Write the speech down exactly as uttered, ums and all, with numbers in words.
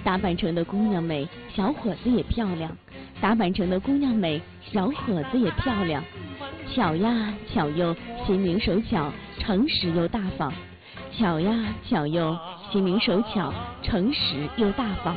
打扮成的姑娘美，小伙子也漂亮；打扮成的姑娘美，小伙子也漂亮。巧呀巧又，心灵手巧，诚实又大方。巧呀巧又，心灵手巧，诚实又大方。